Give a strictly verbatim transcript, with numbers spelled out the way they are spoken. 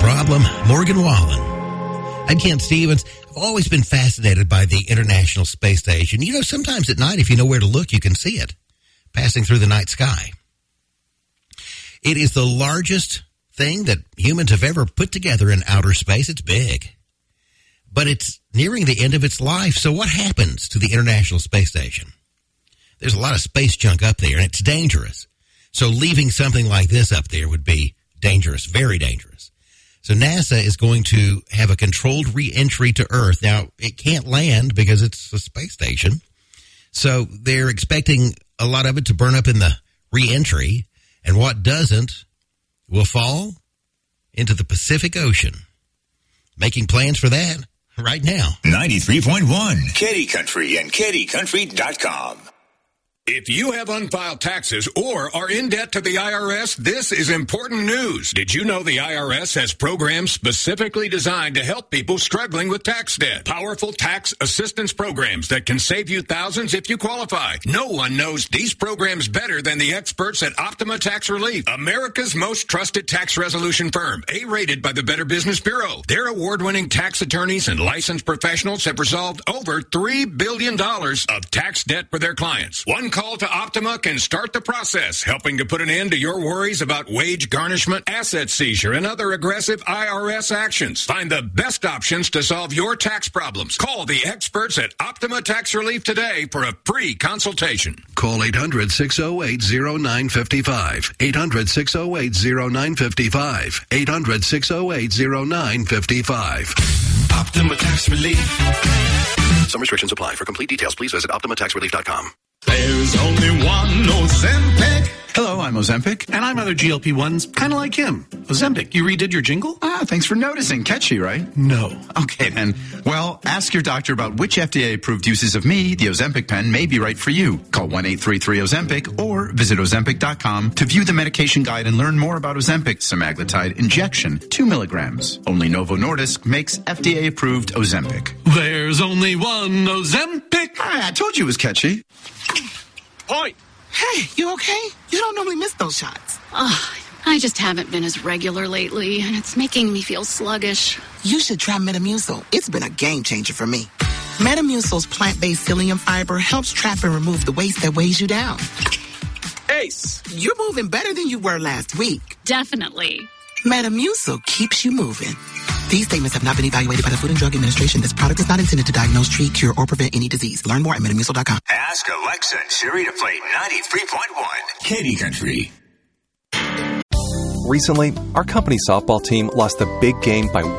problem? Morgan Wallen. I'm Ken Stevens. I've always been fascinated by the International Space Station. You know, sometimes at night, if you know where to look, you can see it passing through the night sky. It is the largest thing that humans have ever put together in outer space. It's big. But it's nearing the end of its life. So what happens to the International Space Station? There's a lot of space junk up there, and it's dangerous. So leaving something like this up there would be dangerous, very dangerous. So NASA is going to have a controlled re-entry to Earth. Now, it can't land because it's a space station. So they're expecting a lot of it to burn up in the re-entry, and what doesn't will fall into the Pacific Ocean. Making plans for that right now. ninety-three point one, Kitty Country and kitty country dot com. If you have unfiled taxes or are in debt to the I R S, this is important news. Did you know the I R S has programs specifically designed to help people struggling with tax debt? Powerful tax assistance programs that can save you thousands if you qualify. No one knows these programs better than the experts at Optima Tax Relief, America's most trusted tax resolution firm, A-rated by the Better Business Bureau. Their award-winning tax attorneys and licensed professionals have resolved over three billion dollars of tax debt for their clients. One call to Optima can start the process, helping to put an end to your worries about wage garnishment, asset seizure, and other aggressive I R S actions. Find the best options to solve your tax problems. Call the experts at Optima Tax Relief today for a free consultation. Call eight hundred, six oh eight, oh nine five five. eight hundred, six oh eight, oh nine five five. eight hundred, six oh eight, oh nine five five. Optima Tax Relief. Some restrictions apply. For complete details, please visit optima tax relief dot com. There's only one Ozempic. Hello, I'm Ozempic, and I'm other G L P ones, kind of like him. Ozempic, you redid your jingle? Ah, thanks for noticing. Catchy, right? No. Okay, then. Well, ask your doctor about which F D A-approved uses of me, the Ozempic pen, may be right for you. Call one eight three three Ozempic or visit ozempic dot com to view the medication guide and learn more about Ozempic semaglutide injection, two milligrams. Only Novo Nordisk makes F D A-approved Ozempic. There's only one Ozempic. Ah, I told you it was catchy. Point. Hey, you okay? You don't normally miss those shots. Oh, I just haven't been as regular lately, and it's making me feel sluggish. You should try Metamucil. It's been a game changer for me. Metamucil's plant-based psyllium fiber helps trap and remove the waste that weighs you down. Ace. You're moving better than you were last week. Definitely. Metamucil keeps you moving. These statements have not been evaluated by the Food and Drug Administration. This product is not intended to diagnose, treat, cure, or prevent any disease. Learn more at metamucil dot com. Ask Alexa and Siri to play ninety-three point one, Kitty Country. Recently, our company softball team lost the big game by